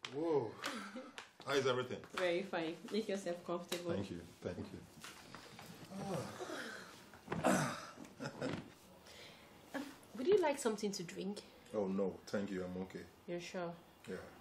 Whoa. How is everything? Very fine. Make yourself comfortable. Thank you. Thank you. Would you like something to drink? Oh, no. Thank you. I'm okay. You're sure? Yeah.